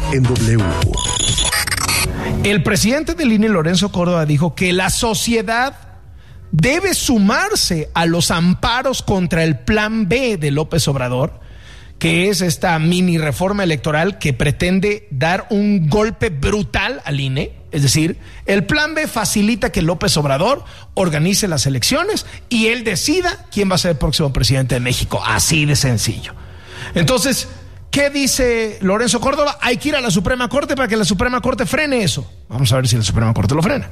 en W. El presidente del INE, Lorenzo Córdoba, dijo que la sociedad debe sumarse a los amparos contra el Plan B de López Obrador, que es esta mini reforma electoral que pretende dar un golpe brutal al INE. Es decir, el Plan B facilita que López Obrador organice las elecciones y él decida quién va a ser el próximo presidente de México. Así de sencillo. Entonces, ¿qué dice Lorenzo Córdoba? Hay que ir a la Suprema Corte para que la Suprema Corte frene eso. Vamos a ver si la Suprema Corte lo frena.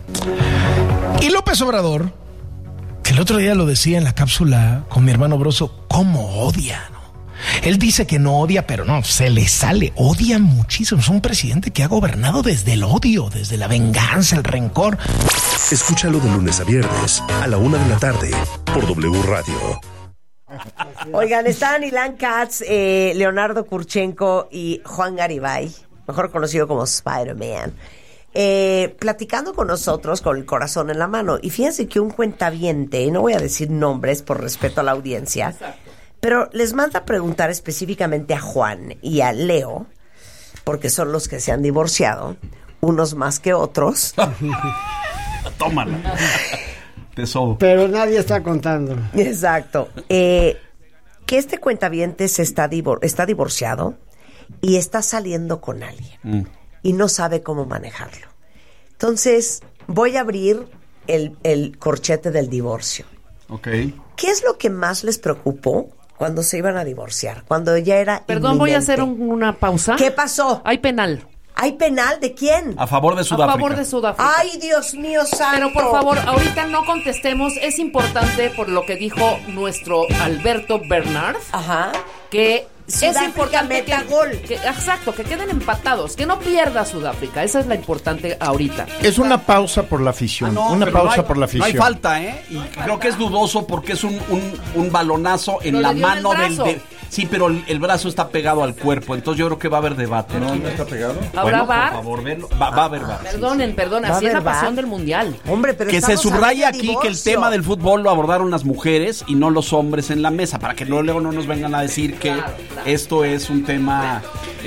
Y López Obrador, que el otro día lo decía en la cápsula con mi hermano Broso, ¿cómo odia? Él dice que no odia, pero no, se le sale, odia muchísimo. Es un presidente que ha gobernado desde el odio, desde la venganza, el rencor. Escúchalo de lunes a viernes a la 1:00 p.m. por W Radio. Oigan, están Ilan Katz, Leonardo Kurchenko y Juan Garibay, mejor conocido como Spider-Man, platicando con nosotros con el corazón en la mano. Y fíjense que un cuentaviente, no voy a decir nombres por respeto a la audiencia, exacto, pero les manda a preguntar específicamente a Juan y a Leo, porque son los que se han divorciado, unos más que otros. Tómala. Tesoro. Pero nadie está contando. Exacto. Que este cuentaviente está divorciado y está saliendo con alguien y no sabe cómo manejarlo. Entonces, voy a abrir el corchete del divorcio. Ok. ¿Qué es lo que más les preocupó cuando se iban a divorciar? Cuando ya era Perdón, inminente. voy a hacer una pausa. ¿Qué pasó? Hay penal. ¿Hay penal de quién? A favor de Sudáfrica. A favor de Sudáfrica. ¡Ay, Dios mío santo! Pero por favor, ahorita no contestemos. Es importante por lo que dijo nuestro Alberto Bernard. Ajá. Que Sudáfrica es importante meta gol. Exacto, que queden empatados, que no pierda Sudáfrica. Esa es la importante ahorita. Es una pausa por la afición. Una pausa por la afición. No hay falta, ¿eh? Y creo que es dudoso porque es un balonazo en la mano del... Sí, pero el brazo está pegado al cuerpo, entonces yo creo que va a haber debate. ¿No está pegado? ¿Habrá VAR? Por favor, verlo. Va a haber VAR. Perdonen, así es la pasión del mundial. Hombre, pero que se subraya aquí que el tema del fútbol lo abordaron las mujeres y no los hombres en la mesa, para que luego no nos vengan a decir que esto es un tema...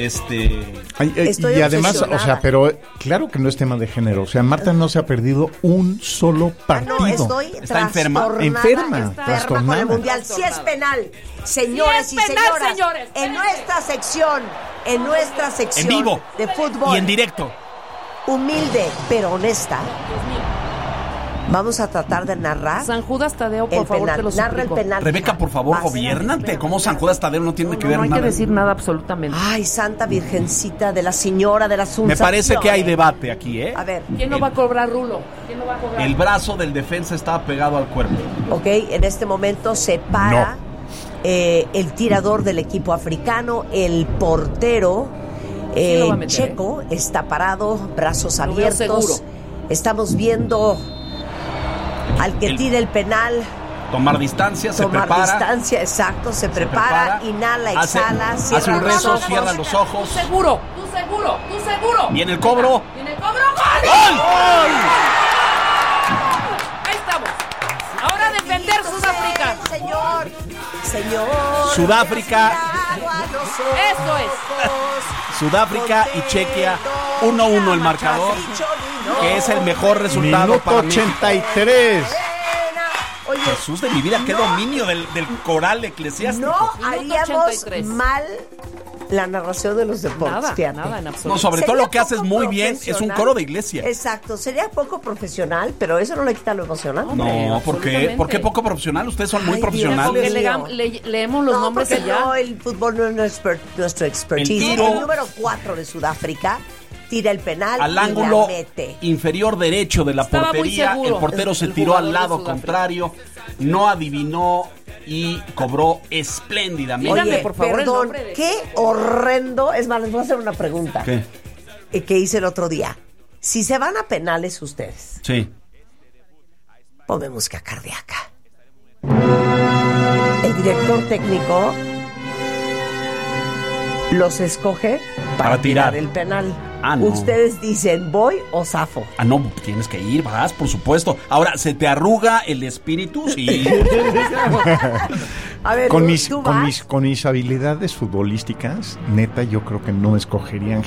y además, o sea, pero claro que no es tema de género. O sea, Marta no se ha perdido un solo partido. No, estoy ¿Está enferma? Enferma con el mundial. Sí es penal, señores y señoras. En nuestra sección en vivo de fútbol y en directo, humilde pero honesta, vamos a tratar de narrar San Judas Tadeo, por favor, te lo suplico. Narra el penal. Rebeca, por favor, gobiérnate. ¿Cómo San Judas Tadeo no tiene que ver nada? No hay que decir nada absolutamente. Ay, Santa Virgencita de la Señora de la Asunción. Me parece que hay debate aquí, ¿eh? A ver. ¿Quién no va a cobrar, Rulo? ¿Quién no va a cobrar? El brazo del defensa estaba pegado al cuerpo. Ok, en este momento se para el tirador del equipo africano, el portero checo está parado, brazos abiertos. Estamos viendo al que tira el penal. Tomar distancia, se prepara. Exacto, se prepara, inhala, exhala, hace un rezo, cierra los ojos. Tú seguro. Viene el cobro. ¡Gol! ¡Gol! Ahí estamos. Ahora defender Sudáfrica. Señor. Sudáfrica. Eso es. Sudáfrica y Chequia, 1-1 el marcador, que es el mejor resultado Minuto para 83. Oye, Jesús de mi vida, qué dominio del coral eclesiástico. No haríamos mal la narración de los deportes. Nada en absoluto. No, sobre todo lo que haces muy bien es un coro de iglesia. Exacto, sería poco profesional, pero eso no le quita lo emocional. No, ¿por qué poco profesional? Ustedes son muy profesionales. Porque leemos los nombres allá. No, el fútbol no es nuestro expertise. El número 4 de Sudáfrica tira el penal al y ángulo la mete. Inferior derecho de la Estaba portería. El portero se tiró al lado contrario, no adivinó y cobró espléndidamente. Oye, por favor, perdón, qué horrendo. Es más, les voy a hacer una pregunta. ¿Qué? Que hice el otro día. Si se van a penales ustedes, Sí. ponme música cardíaca. El director técnico los escoge para tirar el penal. No. Ustedes dicen, ¿voy o zafo? No, tienes que ir, vas, por supuesto. Ahora, ¿se te arruga el espíritu? Sí. A ver, con mis habilidades futbolísticas, neta, yo creo que no escogerían